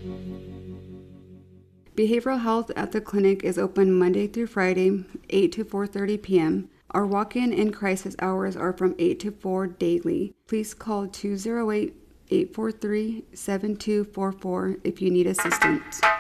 Behavioral health at the clinic is open Monday through Friday, 8 to 4:30 p.m. Our walk-in and crisis hours are from 8 to 4 daily. Please call 208-843-7244 if you need assistance.